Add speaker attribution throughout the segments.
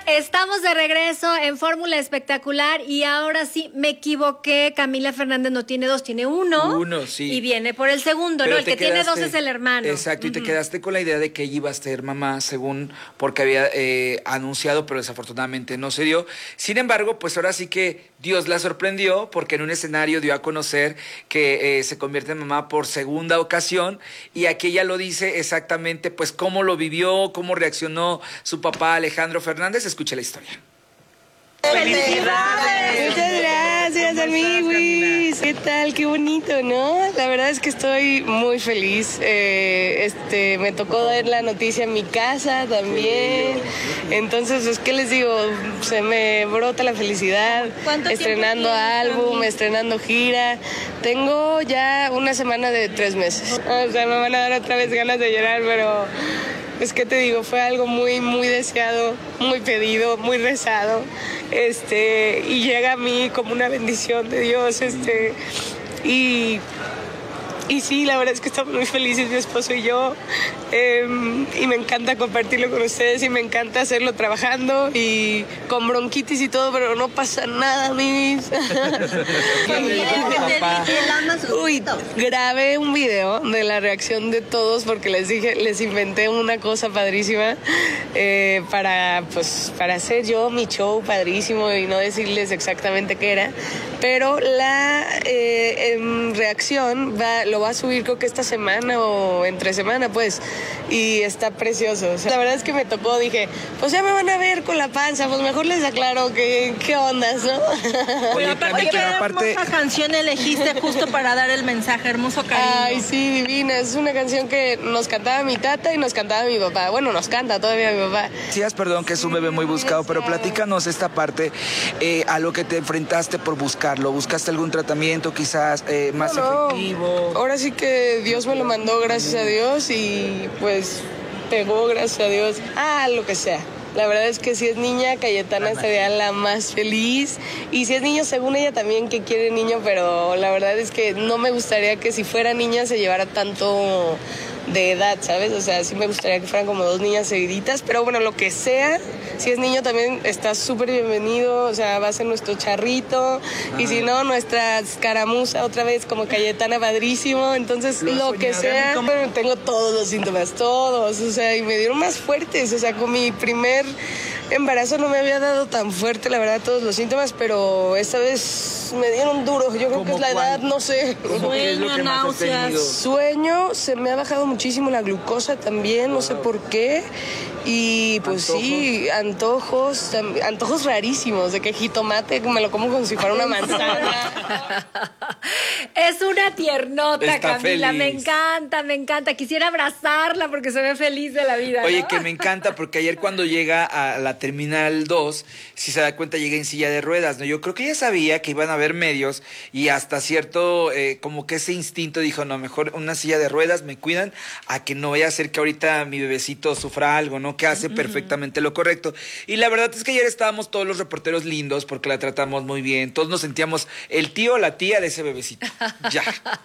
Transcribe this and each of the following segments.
Speaker 1: Estamos de regreso en Fórmula Espectacular y ahora sí me equivoqué. Camila Fernández no tiene dos, tiene uno.
Speaker 2: Uno, sí.
Speaker 1: Y viene por el segundo,
Speaker 2: Pero
Speaker 1: ¿no? El que tiene dos es el hermano.
Speaker 2: Exacto, y te quedaste con la idea de que ella iba a ser mamá, según porque había anunciado, pero desafortunadamente no se dio. Sin embargo, pues ahora sí que Dios la sorprendió porque en un escenario dio a conocer que se convierte en mamá por segunda ocasión y aquí ella lo dice exactamente, pues cómo lo vivió, cómo reaccionó su papá Alejandro Fernández. Escuche la historia.
Speaker 3: ¡Felicidades! Muchas gracias, amiguis. ¿Qué tal? Qué bonito, ¿no? La verdad es que estoy muy feliz. Me tocó dar la noticia en mi casa también. Entonces, pues, ¿qué les digo? Se me brota la felicidad. Estrenando álbum, estrenando gira. Tengo ya una semana de 3 meses. O sea, me van a dar otra vez ganas de llorar, pero... Pues, ¿qué te digo? Fue algo muy, muy deseado, muy pedido, muy rezado, y llega a mí como una bendición de Dios, y sí, la verdad es que estamos muy felices, mi esposo y yo, y me encanta compartirlo con ustedes y me encanta hacerlo trabajando y con bronquitis y todo, pero no pasa nada, mis. Uy, grabé un video de la reacción de todos porque les inventé una cosa padrísima para hacer yo mi show padrísimo y no decirles exactamente qué era, pero la reacción lo va a subir creo que esta semana o entre semana, pues, y está precioso. O sea, la verdad es que me tocó, dije, pues ya me van a ver con la panza, pues mejor les aclaro qué ondas, ¿no?
Speaker 4: Oye, qué hermosa canción elegiste justo para dar el mensaje, hermoso cariño.
Speaker 3: Ay, sí, divina, es una canción que nos cantaba mi tata y nos cantaba mi papá. Bueno, nos canta todavía mi papá.
Speaker 2: Decías, perdón, que es un bebé muy buscado, pero platícanos esta parte, a lo que te enfrentaste por buscarlo. ¿Buscaste algún tratamiento quizás más efectivo?
Speaker 3: Ahora sí que Dios me lo mandó, gracias a Dios, y pues pegó, gracias a Dios. Lo que sea. La verdad es que si es niña, Cayetana sería la más feliz. Y si es niño, según ella también que quiere niño, pero la verdad es que no me gustaría que si fuera niña se llevara tanto de edad, ¿sabes? O sea, sí me gustaría que fueran como 2 niñas seguiditas, pero bueno, lo que sea, si es niño también está súper bienvenido, o sea, va a ser nuestro charrito, y si no, nuestra escaramuza otra vez como Cayetana, padrísimo, entonces lo que sea, bueno, tengo todos los síntomas, todos, o sea, y me dieron más fuertes, o sea, con mi primer embarazo no me había dado tan fuerte, la verdad, todos los síntomas, pero esta vez me dieron duro, yo creo que es la edad, no sé.
Speaker 4: Sueño, náuseas.
Speaker 3: Sueño, se me ha bajado muchísimo la glucosa también, no sé por qué. Y pues ¿antojos? Sí, antojos rarísimos, de que jitomate me lo como como si fuera una manzana.
Speaker 1: Es una tiernota,
Speaker 2: Está
Speaker 1: Camila,
Speaker 2: feliz.
Speaker 1: Me encanta. Quisiera abrazarla porque se ve feliz de la vida,
Speaker 2: Oye,
Speaker 1: ¿no?
Speaker 2: que me encanta porque ayer cuando llega a la Terminal 2, si se da cuenta, llega en silla de ruedas, ¿no? Yo creo que ella sabía que iban a haber medios y hasta cierto, como que ese instinto dijo, no, mejor una silla de ruedas, me cuidan, a que no vaya a ser que ahorita mi bebecito sufra algo, ¿no? Que hace perfectamente lo correcto. Y la verdad es que ayer estábamos todos los reporteros lindos porque la tratamos muy bien, todos nos sentíamos el tío o la tía de ese bebecito. Ya.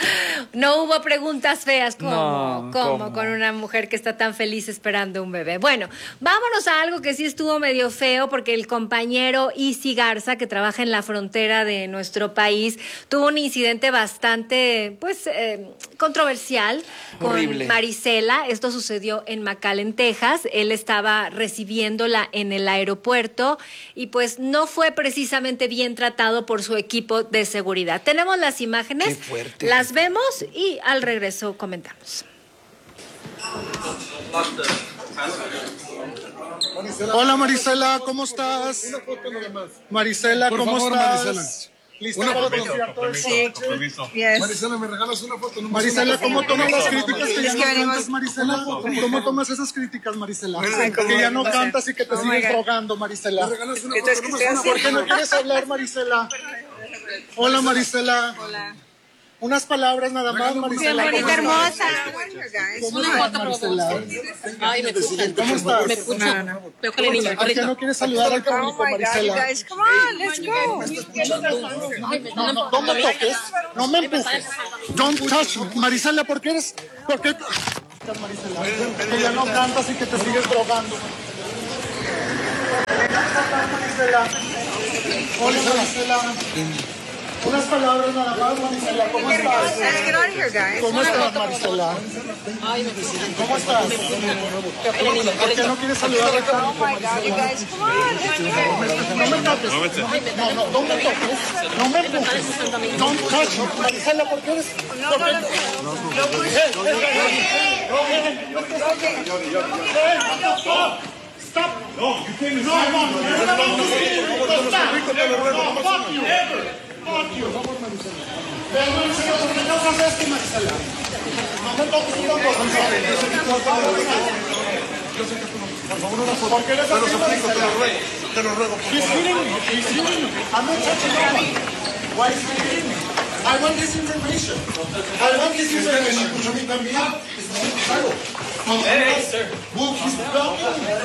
Speaker 1: No hubo preguntas feas como
Speaker 2: ¿cómo?
Speaker 1: con una mujer que está tan feliz esperando un bebé. Bueno, vámonos a algo que sí estuvo medio feo porque el compañero Isi Garza, que trabaja en la frontera de nuestro país, tuvo un incidente bastante, controversial
Speaker 2: Horrible.
Speaker 1: con Marisela. Esto sucedió en McAllen, Texas. Él estaba recibiéndola en el aeropuerto y pues no fue precisamente bien tratado por su equipo de seguridad. Tenemos las imágenes,
Speaker 2: Qué fuerte.
Speaker 1: las vemos y al regreso comentamos.
Speaker 5: Hola Marisela, ¿cómo estás? Marisela,
Speaker 6: Por
Speaker 5: ¿cómo
Speaker 6: favor,
Speaker 5: estás?
Speaker 6: Marisela.
Speaker 5: ¿Lista
Speaker 6: Una
Speaker 5: para el
Speaker 6: foto.
Speaker 5: concierto?
Speaker 4: Sí. Yes.
Speaker 6: Marisela, ¿me regalas una foto? No,
Speaker 5: Marisela, ¿cómo tomas las críticas que ya no
Speaker 4: venimos-
Speaker 5: cantas, Marisela? ¿Cómo tomas esas críticas, Marisela?
Speaker 6: Ay,
Speaker 5: Que ya no cantas y que te
Speaker 4: Oh my
Speaker 5: sigues
Speaker 4: God.
Speaker 5: drogando, Marisela.
Speaker 6: ¿Me regalas una
Speaker 4: Entonces,
Speaker 6: foto?
Speaker 4: ¿qué estoy
Speaker 5: ¿Por qué no quieres hablar, Marisela? Hola, Marisela.
Speaker 4: Hola.
Speaker 5: Unas palabras nada más, Marisela.
Speaker 4: Bien bonita,
Speaker 5: ¿Cómo estás?
Speaker 4: hermosa.
Speaker 5: ¿Cómo estás, Marisela?
Speaker 4: Ay, me puchan.
Speaker 5: ¿Cómo estás?
Speaker 4: Me puchan. Veo que le niño,
Speaker 5: ¿A qué no quieres saludar al público, Marisela?
Speaker 4: Come on, let's go.
Speaker 5: No me toques, no me empujes. Don't touch me. Marisela, ¿por qué? Marisela, que ya no cantas y que te sigues drogando. Marisela. Hola, Marisela. Unas palabras nada más, Marisela. ¿Cómo estás? ¿Cómo estás, Marisela? ¿Cómo estás? ¿Por qué no quieres saludar a Carlos? No me toques. No, don't me toques. No me empujes. Don't touch me. Marisela, ¿por qué eres? Stop! No, you can't. No, fuck you. Fuck you. ¿Por qué no haces esto, Marisela? No me toques una cosa. Por favor, ¿por qué eres así, Marisela? Te lo ruego. He's hitting me. He's hitting me. I'm not touching nobody. Why is he hitting me? I want this information. I want this information. Escucha a mí también. Hey, sir. Well, he's blocking me.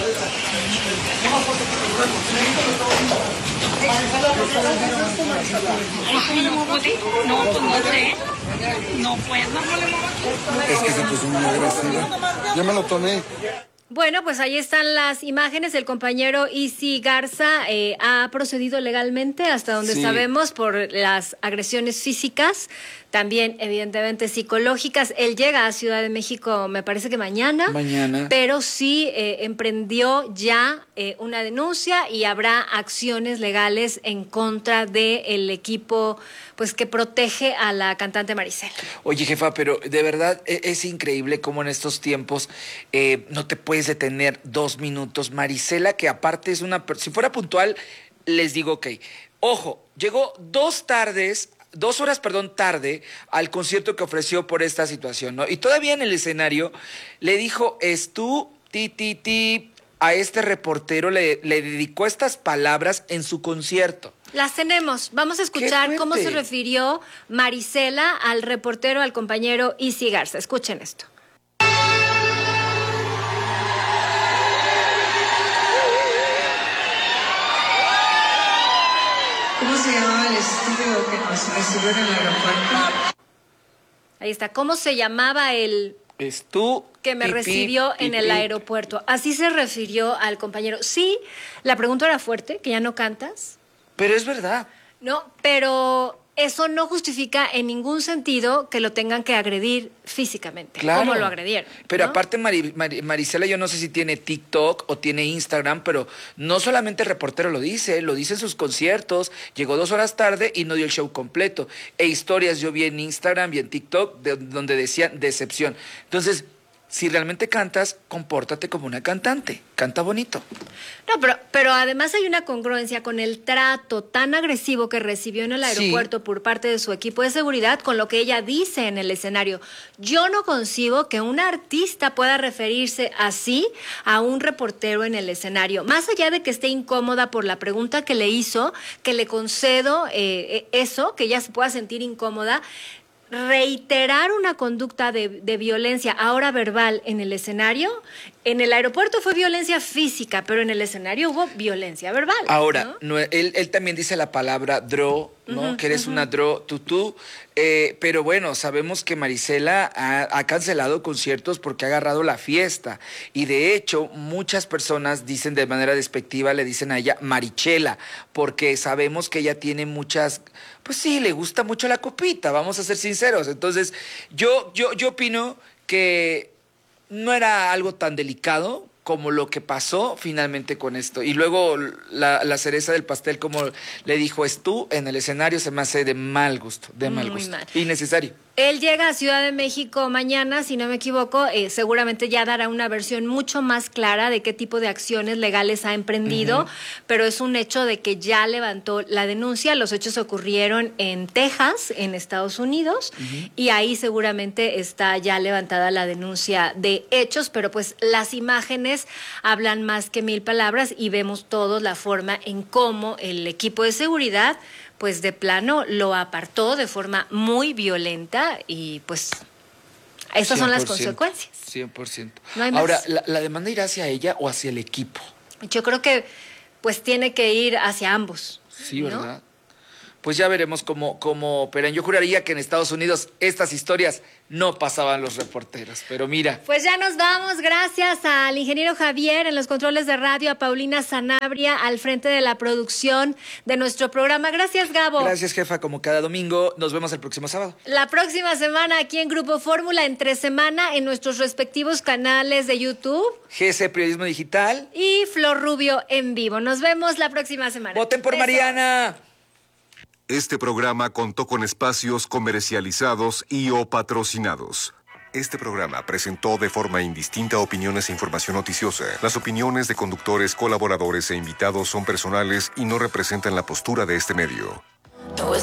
Speaker 4: No, pues no sé. No puedo.
Speaker 5: Es que se puso muy agresiva. Ya me lo tomé.
Speaker 1: Bueno, pues ahí están las imágenes. El compañero Isi Garza ha procedido legalmente hasta donde sabemos por las agresiones físicas, también evidentemente psicológicas. Él llega a Ciudad de México, me parece que mañana. Pero sí emprendió ya una denuncia y habrá acciones legales en contra del equipo pues que protege a la cantante Marisela.
Speaker 2: Oye, jefa, pero de verdad es increíble cómo en estos tiempos no te puedes detener 2 minutos. Marisela, que aparte es si fuera puntual, les digo ok. Ojo, llegó 2 horas tarde al concierto que ofreció por esta situación, ¿no? Y todavía en el escenario le dijo, a este reportero, le dedicó estas palabras en su concierto.
Speaker 1: Las tenemos. Vamos a escuchar cómo se refirió Marisela al reportero, al compañero Isi Garza. Escuchen esto.
Speaker 6: ¿Cómo se llamaba el estudio que nos recibió en el aeropuerto?
Speaker 1: Ahí está. ¿Cómo se llamaba el que me recibió en el aeropuerto? Así se refirió al compañero. Sí, la pregunta era fuerte, que ya no cantas.
Speaker 2: Pero es verdad.
Speaker 1: No, pero eso no justifica en ningún sentido que lo tengan que agredir físicamente, como lo agredieron.
Speaker 2: Pero
Speaker 1: ¿no?
Speaker 2: aparte Marisela, yo no sé si tiene TikTok o tiene Instagram, pero no solamente el reportero lo dice en sus conciertos, llegó 2 horas tarde y no dio el show completo. Historias yo vi en Instagram y en TikTok donde decían decepción. Entonces, si realmente cantas, compórtate como una cantante. Canta bonito.
Speaker 1: No, pero además hay una congruencia con el trato tan agresivo que recibió en el aeropuerto por parte de su equipo de seguridad con lo que ella dice en el escenario. Yo no concibo que un artista pueda referirse así a un reportero en el escenario. Más allá de que esté incómoda por la pregunta que le hizo, que le concedo eso, que ella se pueda sentir incómoda, reiterar una conducta de violencia, ahora verbal, en el escenario. En el aeropuerto fue violencia física, pero en el escenario hubo violencia verbal.
Speaker 2: Ahora,
Speaker 1: ¿no?
Speaker 2: Él también dice la palabra dro, ¿no? Que eres una dro, tutú. Pero bueno, sabemos que Marisela ha cancelado conciertos porque ha agarrado la fiesta. Y de hecho, muchas personas dicen de manera despectiva, le dicen a ella Marichela, porque sabemos que ella tiene muchas... Pues sí, le gusta mucho la copita, vamos a ser sinceros. Entonces, yo opino que no era algo tan delicado como lo que pasó finalmente con esto. Y luego la cereza del pastel, como le dijo, en el escenario se me hace de mal gusto,
Speaker 1: Mal.
Speaker 2: Innecesario.
Speaker 1: Él llega a Ciudad de México mañana, si no me equivoco, seguramente ya dará una versión mucho más clara de qué tipo de acciones legales ha emprendido, pero es un hecho de que ya levantó la denuncia. Los hechos ocurrieron en Texas, en Estados Unidos, y ahí seguramente está ya levantada la denuncia de hechos, pero pues las imágenes hablan más que 1000 palabras y vemos todos la forma en cómo el equipo de seguridad pues de plano lo apartó de forma muy violenta y pues esas son las consecuencias.
Speaker 2: 100%.
Speaker 1: No hay más.
Speaker 2: Ahora, ¿la demanda irá hacia ella o hacia el equipo?
Speaker 1: Yo creo que pues tiene que ir hacia ambos.
Speaker 2: Sí,
Speaker 1: ¿no?
Speaker 2: ¿verdad? pues ya veremos cómo operan. Yo juraría que en Estados Unidos estas historias no pasaban los reporteros, pero mira.
Speaker 1: Pues ya nos vamos, gracias al ingeniero Javier en los controles de radio, a Paulina Sanabria al frente de la producción de nuestro programa. Gracias, Gabo.
Speaker 2: Gracias, jefa, como cada domingo. Nos vemos el próximo sábado.
Speaker 1: La próxima semana aquí en Grupo Fórmula, entre semana en nuestros respectivos canales de YouTube.
Speaker 2: GC Periodismo Digital.
Speaker 1: Y Flor Rubio en vivo. Nos vemos la próxima semana.
Speaker 2: ¡Voten por Mariana!
Speaker 7: Este programa contó con espacios comercializados y o patrocinados. Este programa presentó de forma indistinta opiniones e información noticiosa. Las opiniones de conductores, colaboradores e invitados son personales y no representan la postura de este medio.